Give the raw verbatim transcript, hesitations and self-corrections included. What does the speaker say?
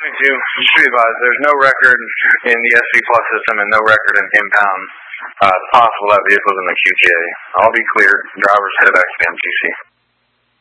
twenty-two, just be advised, there's no record in the S V Plus system and no record in impound. Uh, it's possible that vehicle's in the Q T A. I'll be cleared. Drivers head back to the M T C.